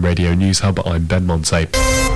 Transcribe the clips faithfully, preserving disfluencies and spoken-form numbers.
Radio News Hub, I'm Ben Monte.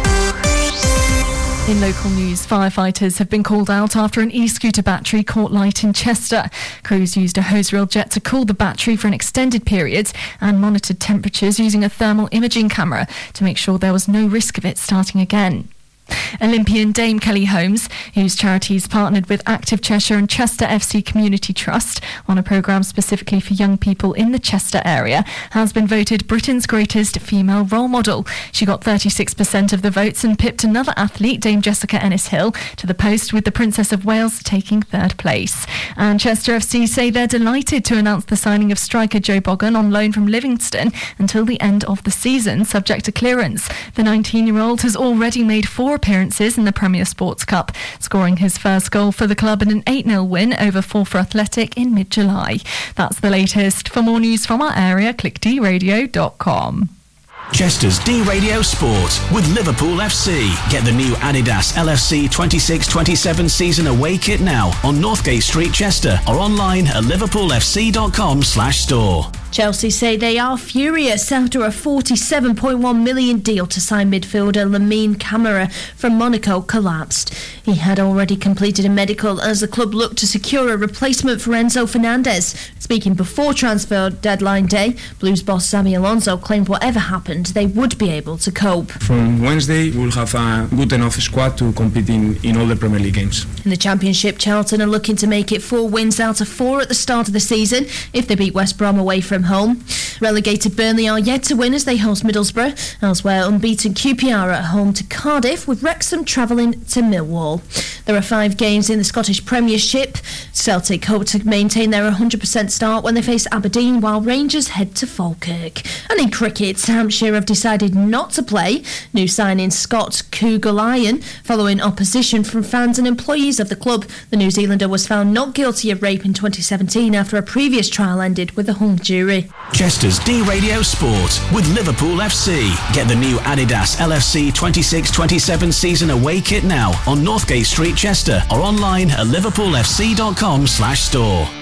In local news, firefighters have been called out after an e-scooter battery caught light in Chester. Crews used a hose reel jet to cool the battery for an extended period and monitored temperatures using a thermal imaging camera to make sure there was no risk of it starting again. Olympian Dame Kelly Holmes, whose charities partnered with Active Cheshire and Chester F C Community Trust on a programme specifically for young people in the Chester area, has been voted Britain's greatest female role model. She got thirty-six percent of the votes and pipped another athlete, Dame Jessica Ennis-Hill, to the post, with the Princess of Wales taking third place. And Chester F C say they're delighted to announce the signing of striker Joe Boggan on loan from Livingston until the end of the season, subject to clearance. The nineteen-year-old has already made four appearances in the Premier Sports Cup, scoring his first goal for the club in an eight nil win over Forfar Athletic in mid-July. That's the latest. For more news from our area, click d radio dot com. Chester's D-Radio Sport with Liverpool F C. Get the new Adidas L F C twenty-six twenty-seven season away kit now on Northgate Street, Chester, or online at liverpool f c dot com slash store. Chelsea say they are furious after a forty-seven point one million deal to sign midfielder Lamine Camara from Monaco collapsed. He had already completed a medical as the club looked to secure a replacement for Enzo Fernandez. Speaking before transfer deadline day, Blues boss Xabi Alonso claimed whatever happened, they would be able to cope. From Wednesday, we'll have a good enough squad to compete in, in all the Premier League games. In the Championship, Charlton are looking to make it four wins out of four at the start of the season if they beat West Brom away from home. Relegated Burnley are yet to win as they host Middlesbrough. Elsewhere, unbeaten Q P R are at home to Cardiff, with Wrexham travelling to Millwall. There are five games in the Scottish Premiership. Celtic hope to maintain their one hundred percent start when they face Aberdeen, while Rangers head to Falkirk. And in cricket, Hampshire have decided not to play new signing Scott Kugalayan following opposition from fans and employees of the club. The New Zealander was found not guilty of rape in twenty seventeen after a previous trial ended with a hung jury. Chester's D-Radio Sport with Liverpool F C. Get the new Adidas L F C twenty-six twenty-seven season away kit now on Northgate Street, Chester, or online at liverpool f c dot com slash store.